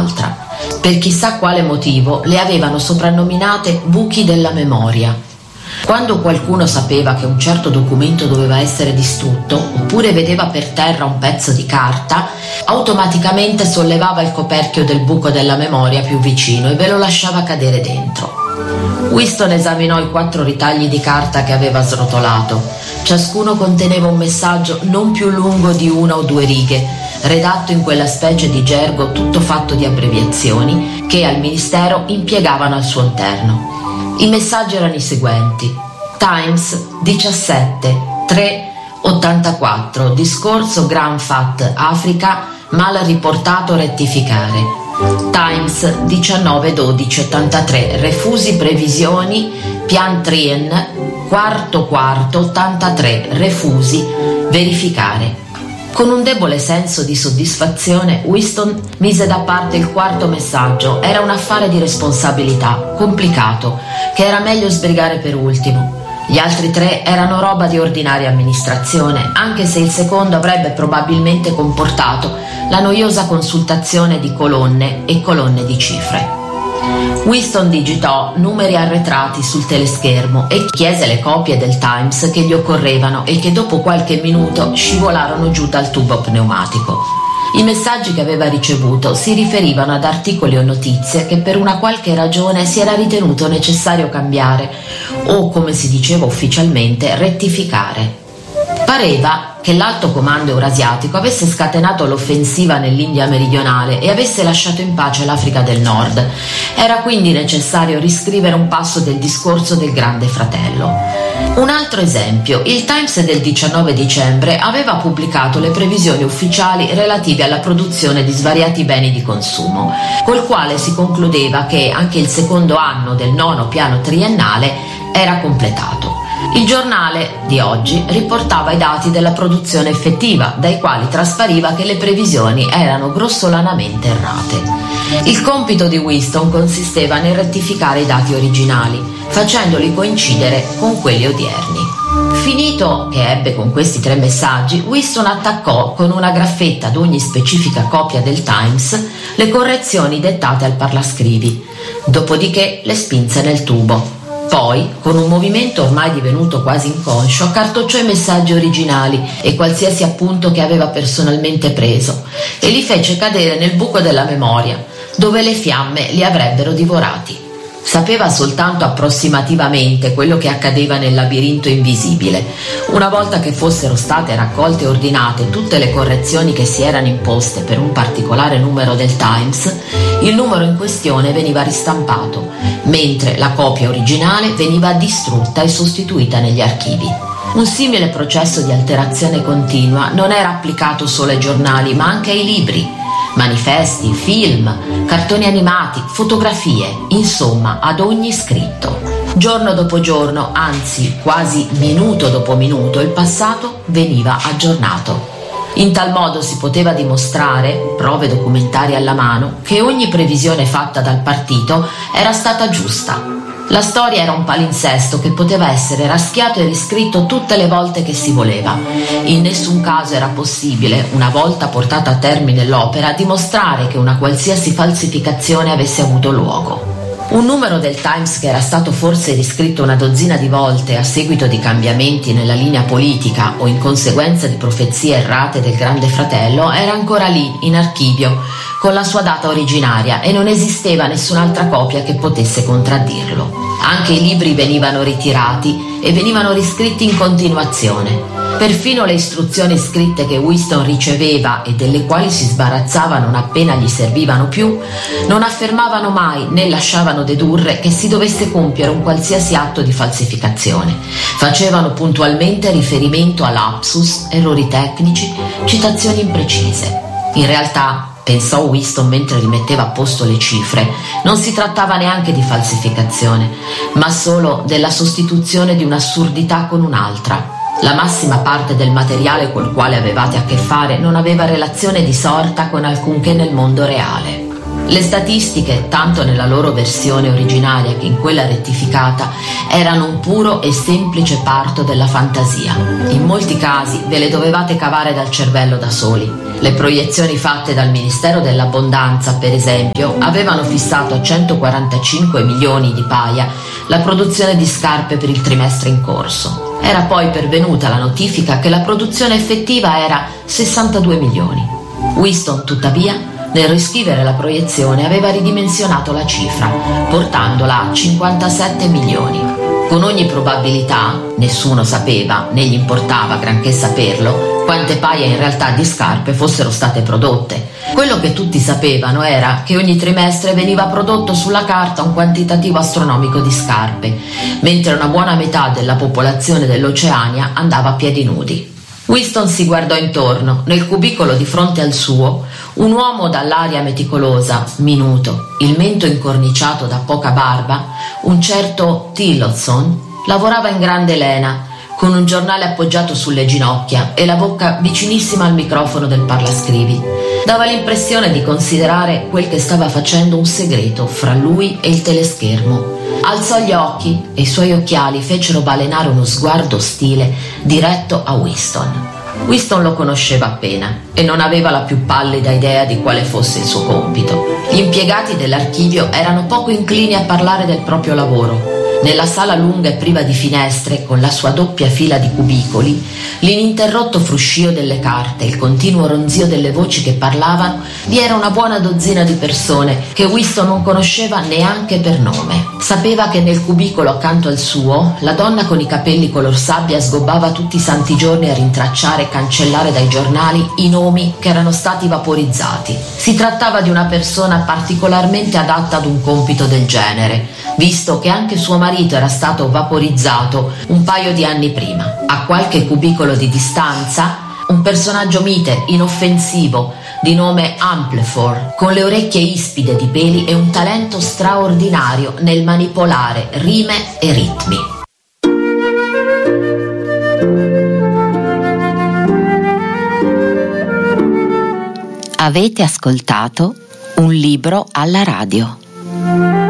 un'altra. Per chissà quale motivo le avevano soprannominate buchi della memoria. Quando qualcuno sapeva che un certo documento doveva essere distrutto, oppure vedeva per terra un pezzo di carta, automaticamente sollevava il coperchio del buco della memoria più vicino e ve lo lasciava cadere dentro. Winston esaminò i 4 ritagli di carta che aveva srotolato. Ciascuno conteneva un messaggio non più lungo di 1 o 2 righe, redatto in quella specie di gergo tutto fatto di abbreviazioni che al ministero impiegavano al suo interno. I messaggi erano i seguenti: Times 17 3 84, discorso Gran Fat Africa, mal riportato, rettificare. Times 19 12 83, refusi previsioni, pian trien, quarto 83, refusi, verificare. Con un debole senso di soddisfazione, Winston mise da parte il 4º messaggio. Era un affare di responsabilità, complicato, che era meglio sbrigare per ultimo. Gli altri 3 erano roba di ordinaria amministrazione, anche se il secondo avrebbe probabilmente comportato la noiosa consultazione di colonne e colonne di cifre. Winston digitò numeri arretrati sul teleschermo e chiese le copie del Times che gli occorrevano e che dopo qualche minuto scivolarono giù dal tubo pneumatico. I messaggi che aveva ricevuto si riferivano ad articoli o notizie che per una qualche ragione si era ritenuto necessario cambiare o, come si diceva ufficialmente, rettificare. Pareva che l'Alto Comando Eurasiatico avesse scatenato l'offensiva nell'India meridionale e avesse lasciato in pace l'Africa del Nord. Era quindi necessario riscrivere un passo del discorso del Grande Fratello. Un altro esempio: il Times del 19 dicembre aveva pubblicato le previsioni ufficiali relative alla produzione di svariati beni di consumo, col quale si concludeva che anche il secondo anno del 9° piano triennale era completato. Il giornale di oggi riportava i dati della produzione effettiva, dai quali traspariva che le previsioni erano grossolanamente errate. Il compito di Winston consisteva nel rettificare i dati originali, facendoli coincidere con quelli odierni. Finito che ebbe con questi 3 messaggi, Winston attaccò con una graffetta ad ogni specifica copia del Times le correzioni dettate al parlascrivi, dopodiché le spinse nel tubo. Poi, con un movimento ormai divenuto quasi inconscio, cartocciò i messaggi originali e qualsiasi appunto che aveva personalmente preso e li fece cadere nel buco della memoria, dove le fiamme li avrebbero divorati. Sapeva soltanto approssimativamente quello che accadeva nel labirinto invisibile. Una volta che fossero state raccolte e ordinate tutte le correzioni che si erano imposte per un particolare numero del Times, il numero in questione veniva ristampato, mentre la copia originale veniva distrutta e sostituita negli archivi. Un simile processo di alterazione continua non era applicato solo ai giornali, ma anche ai libri, manifesti, film, cartoni animati, fotografie, insomma ad ogni scritto. Giorno dopo giorno, anzi quasi minuto dopo minuto, il passato veniva aggiornato. In tal modo si poteva dimostrare, prove documentarie alla mano, che ogni previsione fatta dal partito era stata giusta. La storia era un palinsesto che poteva essere raschiato e riscritto tutte le volte che si voleva. In nessun caso era possibile, una volta portata a termine l'opera, dimostrare che una qualsiasi falsificazione avesse avuto luogo. Un numero del Times che era stato forse riscritto una dozzina di volte a seguito di cambiamenti nella linea politica o in conseguenza di profezie errate del Grande Fratello era ancora lì, in archivio, con la sua data originaria, e non esisteva nessun'altra copia che potesse contraddirlo. Anche i libri venivano ritirati e venivano riscritti in continuazione. Perfino le istruzioni scritte che Winston riceveva e delle quali si sbarazzava non appena gli servivano più, non affermavano mai né lasciavano dedurre che si dovesse compiere un qualsiasi atto di falsificazione. Facevano puntualmente riferimento a lapsus, errori tecnici, citazioni imprecise. In realtà, pensò Winston mentre rimetteva a posto le cifre, non si trattava neanche di falsificazione, ma solo della sostituzione di un'assurdità con un'altra. La massima parte del materiale col quale avevate a che fare non aveva relazione di sorta con alcunché nel mondo reale. Le statistiche, tanto nella loro versione originaria che in quella rettificata, erano un puro e semplice parto della fantasia. In molti casi ve le dovevate cavare dal cervello da soli. Le proiezioni fatte dal Ministero dell'Abbondanza, per esempio, avevano fissato a 145 milioni di paia la produzione di scarpe per il trimestre in corso. Era poi pervenuta la notifica che la produzione effettiva era 62 milioni. Winston, tuttavia, nel riscrivere la proiezione aveva ridimensionato la cifra, portandola a 57 milioni. Con ogni probabilità, nessuno sapeva, né gli importava granché saperlo, quante paia in realtà di scarpe fossero state prodotte. Quello che tutti sapevano era che ogni trimestre veniva prodotto sulla carta un quantitativo astronomico di scarpe, mentre una buona metà della popolazione dell'Oceania andava a piedi nudi. Winston si guardò intorno. Nel cubicolo di fronte al suo, un uomo dall'aria meticolosa, minuto, il mento incorniciato da poca barba, un certo Tillotson, lavorava in grande lena, con un giornale appoggiato sulle ginocchia e la bocca vicinissima al microfono del parlascrivi. Dava l'impressione di considerare quel che stava facendo un segreto fra lui e il teleschermo. Alzò gli occhi e i suoi occhiali fecero balenare uno sguardo ostile diretto a Winston. Winston lo conosceva appena e non aveva la più pallida idea di quale fosse il suo compito. Gli impiegati dell'archivio erano poco inclini a parlare del proprio lavoro. Nella sala lunga e priva di finestre, con la sua doppia fila di cubicoli, l'ininterrotto fruscio delle carte, il continuo ronzio delle voci che parlavano, vi era una buona dozzina di persone che Winston non conosceva neanche per nome. Sapeva che nel cubicolo accanto al suo, la donna con i capelli color sabbia sgobbava tutti i santi giorni a rintracciare e cancellare dai giornali i nomi che erano stati vaporizzati. Si trattava di una persona particolarmente adatta ad un compito del genere, visto che anche suo marito era stato vaporizzato un paio di anni prima. A qualche cubicolo di distanza, un personaggio mite, inoffensivo, di nome Amplefor, con le orecchie ispide di peli e un talento straordinario nel manipolare rime e ritmi. Avete ascoltato Un libro alla radio.